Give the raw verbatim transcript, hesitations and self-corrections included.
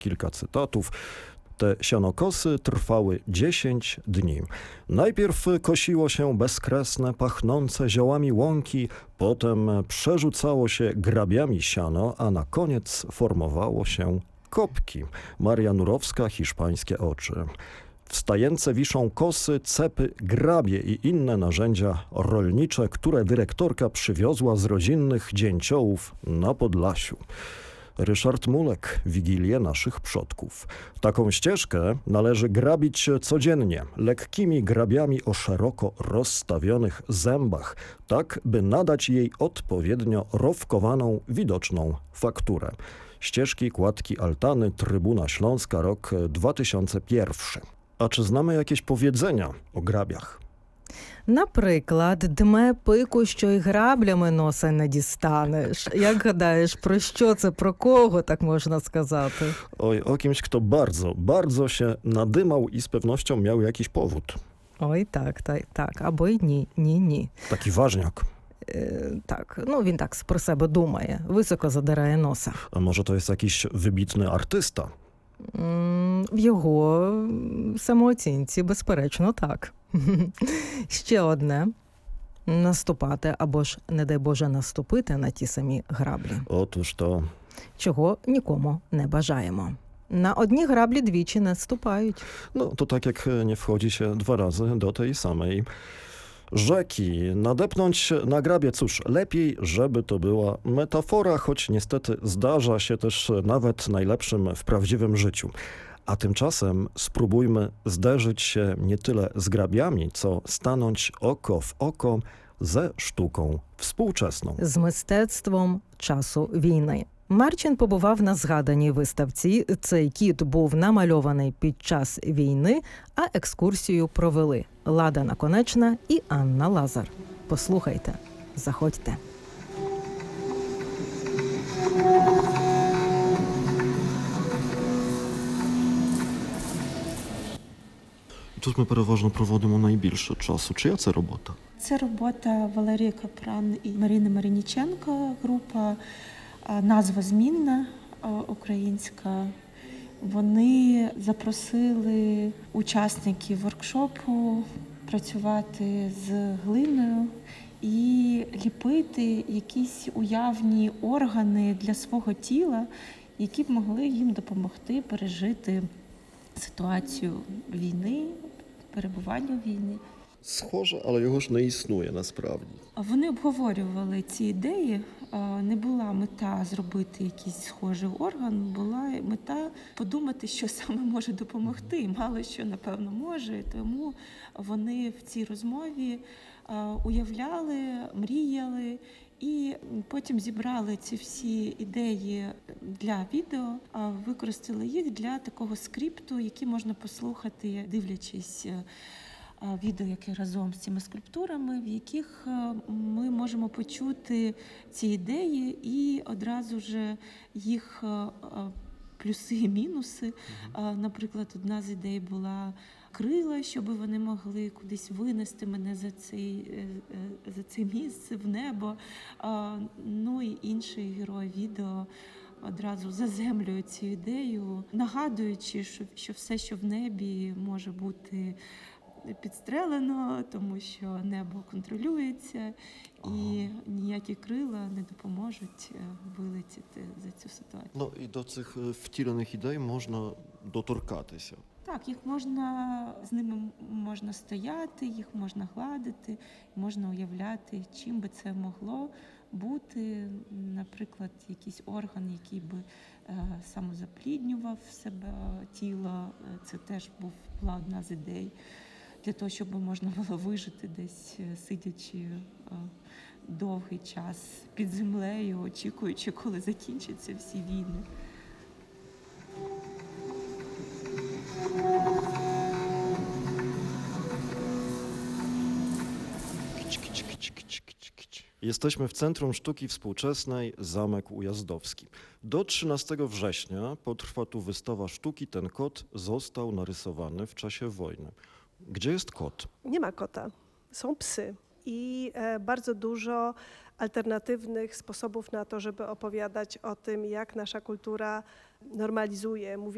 Kilka cytatów. Te sianokosy trwały dziesięć dni. Najpierw kosiło się bezkresne, pachnące ziołami łąki, potem przerzucało się grabiami siano, a na koniec formowało się kopki. Maria Nurowska, Hiszpańskie oczy. Wstające wiszą kosy, cepy, grabie i inne narzędzia rolnicze, które dyrektorka przywiozła z rodzinnych dzięciołów na Podlasiu. Ryszard Mulek, Wigilie naszych przodków. Taką ścieżkę należy grabić codziennie, lekkimi grabiami o szeroko rozstawionych zębach, tak by nadać jej odpowiednio rowkowaną, widoczną fakturę. Ścieżki, kładki, altany, Trybuna Śląska, rok dwa tysiące pierwszy. A czy znamy jakieś powiedzenia o grabiach? Наприклад, дме пику, що й граблями носа не дістанеш. Як гадаєш, про що це, про кого, так можна сказати? Oj, o kimś, kto bardzo, bardzo się nadymał i z pewnością miał jakiś powód. Ой, так, так, так. Або й ні, ні, ні. Taki ważniak. Е, так, ну він так про себе думає, високо задирає носа. A może to jest jakiś wybitny artysta? М, В його самооцінці, безперечно, так. Ще одне. Наступати або ж, не дай Боже, наступити на ті самі граблі. Otóż to Чого нікому не бажаємо. На одні граблі двічі не ступають. No, to tak jak nie wchodzi się dwa razy do tej samej rzeki. Nadepnąć na grabie, cóż, lepiej, żeby to była metafora, choć niestety zdarza się też nawet najlepszym w prawdziwym życiu. A tymczasem spróbujmy zderzyć się nie tyle z grabiami, co stanąć oko w oko ze sztuką współczesną. З мистецтвом часу війни. Марчин побував на згаданій виставці. Цей кіт був намальований під час війни, а екскурсію провели Лада Наконечна і Анна Лазар. Послухайте, заходьте. Тут ми переважно проводимо найбільше часу. Чия це робота? Це робота Валерії Капран і Марини Мариніченко, група а, «Назва змінна» а, українська. Вони запросили учасників воркшопу працювати з глиною і ліпити якісь уявні органи для свого тіла, які б могли їм допомогти пережити ситуацію війни, перебування в війні. Схоже, але його ж не існує насправді. Вони обговорювали ці ідеї. Не була мета зробити якийсь схожий орган, була мета подумати, що саме може допомогти. Мало що, напевно, може. Тому вони в цій розмові уявляли, мріяли і потім зібрали ці всі ідеї для відео, використали їх для такого скрипту, який можна послухати, дивлячись відео, яке разом з цими скульптурами, в яких ми можемо почути ці ідеї і одразу ж їх плюси і мінуси. Наприклад, одна з ідей була крила, щоб вони могли кудись винести мене за цей, за це місце в небо. Ну і інший герой відео одразу заземлює цю ідею, нагадуючи, що, що все, що в небі, може бути підстрелено, тому що небо контролюється, і ніякі крила не допоможуть вилетіти за цю ситуацію. Ну і до цих втілених ідей можна доторкатися. Так, їх можна, з ними можна стояти, їх можна гладити, можна уявляти, чим би це могло бути. Наприклад, якийсь орган, який би е, самозапліднював себе тіло, це теж був, була одна з ідей. Для того, щоб можна було вижити десь, сидячи довгий час під землею, очікуючи, коли закінчаться всі війни. Jesteśmy w Centrum Sztuki Współczesnej Zamek Ujazdowski. Do trzynastego września potrwa tu wystawa sztuki. Ten kot został narysowany w czasie wojny. Gdzie jest kot? Nie ma kota, są psy i e, bardzo dużo alternatywnych sposobów na to, żeby opowiadać o tym, jak nasza kultura normalizuje, mówi